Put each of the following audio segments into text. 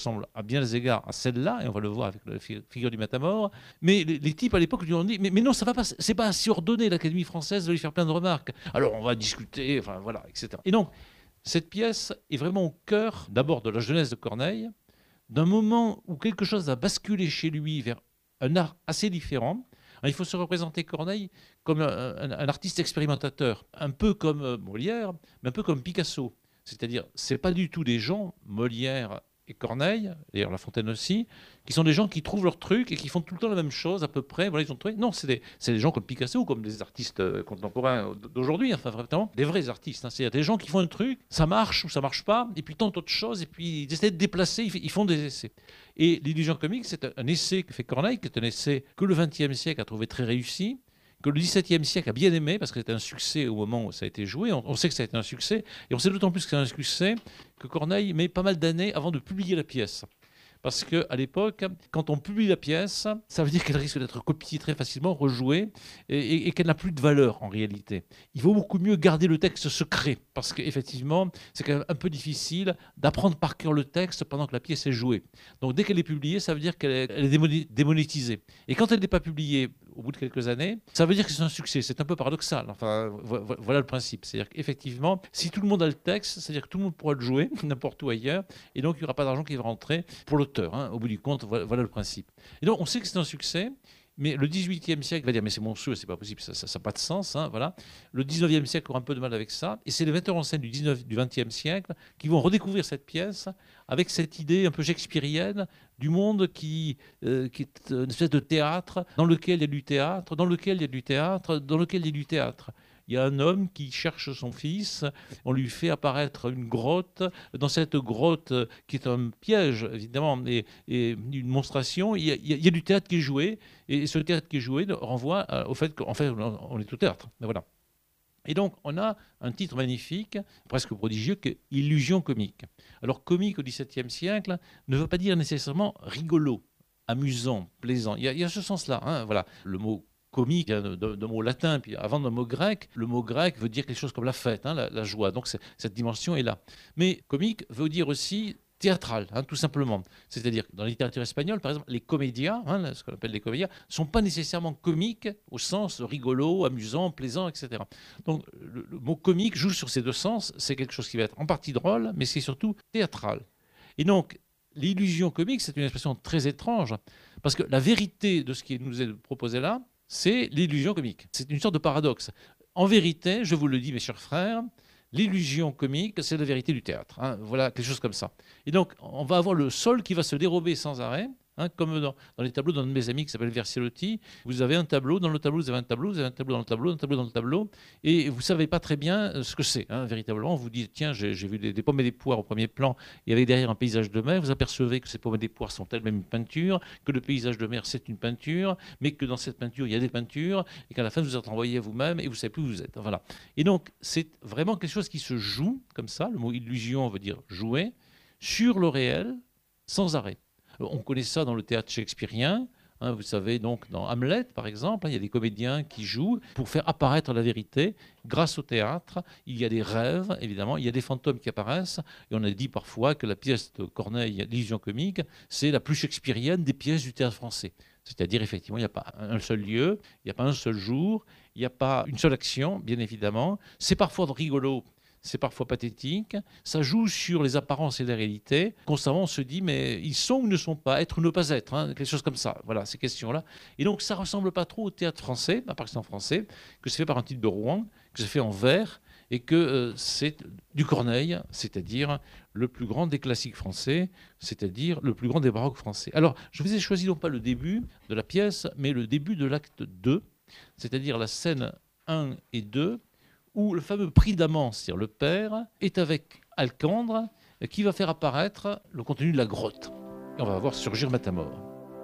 ressemble à bien des égards à celle-là, et on va le voir avec la figure du Matamor. Mais les types à l'époque lui ont dit mais non, ça va pas, c'est pas assez ordonné, l'Académie française de lui faire plein de remarques. Alors on va discuter, enfin voilà, etc. Et donc, cette pièce est vraiment au cœur d'abord de la jeunesse de Corneille, d'un moment où quelque chose a basculé chez lui vers un art assez différent. Il faut se représenter Corneille comme un artiste expérimentateur, un peu comme Molière, mais un peu comme Picasso. C'est-à-dire, ce n'est pas du tout des gens, Molière et Corneille, d'ailleurs La Fontaine aussi, qui sont des gens qui trouvent leur truc et qui font tout le temps la même chose à peu près. Voilà, ils ont trouvé. Non, c'est des gens comme Picasso ou comme des artistes contemporains d'aujourd'hui, enfin vraiment des vrais artistes. C'est-à-dire des gens qui font un truc, ça marche ou ça marche pas, et puis tentent autre chose, et puis ils essaient de déplacer, ils font des essais. Et l'illusion comique, c'est un essai que fait Corneille, qui est un essai que le XXe siècle a trouvé très réussi, que le XVIIe siècle a bien aimé, parce que c'était un succès au moment où ça a été joué. On sait que ça a été un succès, et on sait d'autant plus que c'est un succès que Corneille met pas mal d'années avant de publier la pièce. Parce qu'à l'époque, quand on publie la pièce, ça veut dire qu'elle risque d'être copiée très facilement, rejouée, et qu'elle n'a plus de valeur en réalité. Il vaut beaucoup mieux garder le texte secret, parce qu'effectivement, c'est quand même un peu difficile d'apprendre par cœur le texte pendant que la pièce est jouée. Donc dès qu'elle est publiée, ça veut dire qu'elle est démonétisée. Et quand elle n'est pas publiée, au bout de quelques années, ça veut dire que c'est un succès. C'est un peu paradoxal. Enfin, voilà le principe. C'est-à-dire qu'effectivement, si tout le monde a le texte, c'est-à-dire que tout le monde pourra le jouer n'importe où ailleurs, et donc il n'y aura pas d'argent qui va rentrer pour l'auteur. Au bout du compte, voilà le principe. Et donc on sait que c'est un succès, mais le XVIIIe siècle va dire mais c'est monstrueux, c'est pas possible, ça n'a pas de sens. Voilà. Le XIXe siècle aura un peu de mal avec ça, et c'est les metteurs en scène du XXe siècle qui vont redécouvrir cette pièce avec cette idée un peu shakespearienne du monde qui est une espèce de théâtre dans lequel il y a du théâtre, dans lequel il y a du théâtre, dans lequel il y a du théâtre. Il y a un homme qui cherche son fils, on lui fait apparaître une grotte. Dans cette grotte, qui est un piège, évidemment, et une monstration, il y a du théâtre qui est joué, et ce théâtre qui est joué renvoie au fait qu'en fait, on est au théâtre. Voilà. Et donc, on a un titre magnifique, presque prodigieux, qui est « Illusion comique ». Alors, comique au XVIIe siècle ne veut pas dire nécessairement rigolo, amusant, plaisant. Il y a ce sens-là. Voilà. Le mot comique, d'un mot latin, puis avant d'un mot grec, le mot grec veut dire quelque chose comme la fête, la joie. Donc, cette dimension est là. Mais comique veut dire aussi théâtral, tout simplement. C'est-à-dire que dans la littérature espagnole, par exemple, les comédias, ce qu'on appelle les comédias, ne sont pas nécessairement comiques au sens rigolo, amusant, plaisant, etc. Donc le mot comique joue sur ces deux sens. C'est quelque chose qui va être en partie drôle, mais c'est surtout théâtral. Et donc, l'illusion comique, c'est une expression très étrange, parce que la vérité de ce qui nous est proposé là, c'est l'illusion comique. C'est une sorte de paradoxe. En vérité, je vous le dis, mes chers frères, l'illusion comique, c'est la vérité du théâtre. Voilà, quelque chose comme ça. Et donc, on va avoir le sol qui va se dérober sans arrêt, comme dans les tableaux d'un de mes amis qui s'appelle Vercellotti. Vous avez un tableau, dans le tableau, vous avez un tableau, vous avez un tableau dans le tableau, un tableau dans le tableau, et vous ne savez pas très bien ce que c'est, véritablement. Vous dites, tiens, j'ai vu des pommes et des poires au premier plan, et avec derrière un paysage de mer, vous apercevez que ces pommes et des poires sont elles-mêmes une peinture, que le paysage de mer, c'est une peinture, mais que dans cette peinture, il y a des peintures, et qu'à la fin, vous êtes envoyé à vous-même, et vous ne savez plus où vous êtes. Voilà. Et donc, c'est vraiment quelque chose qui se joue, comme ça, le mot illusion veut dire jouer, sur le réel, sans arrêt. On connaît ça dans le théâtre shakespearien. Vous savez, donc, dans Hamlet, par exemple, il y a des comédiens qui jouent pour faire apparaître la vérité grâce au théâtre. Il y a des rêves, évidemment, il y a des fantômes qui apparaissent. Et on a dit parfois que la pièce de Corneille, l'illusion comique, c'est la plus shakespearienne des pièces du théâtre français. C'est-à-dire, effectivement, il n'y a pas un seul lieu, il n'y a pas un seul jour, il n'y a pas une seule action, bien évidemment. C'est parfois rigolo. C'est parfois pathétique, ça joue sur les apparences et les réalités. Constamment, on se dit, mais ils sont ou ne sont pas, être ou ne pas être, quelque chose comme ça. Voilà, ces questions-là. Et donc, ça ne ressemble pas trop au théâtre français, à part que c'est en français, que c'est fait par un type de Rouen, que c'est fait en vers, et que c'est du Corneille, c'est-à-dire le plus grand des classiques français, c'est-à-dire le plus grand des baroques français. Alors, je vous ai choisi non pas le début de la pièce, mais le début de l'acte 2, c'est-à-dire la scène 1 et 2, où le fameux Prydamant, c'est-à-dire le père, est avec Alcandre, qui va faire apparaître le contenu de la grotte. Et on va voir surgir Matamor.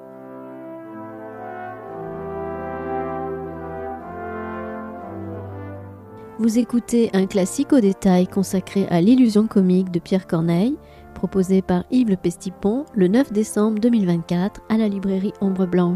Vous écoutez un classique au détail consacré à l'illusion comique de Pierre Corneille, proposé par Yves Le Pestipon le 9 décembre 2024 à la librairie Ombre Blanche.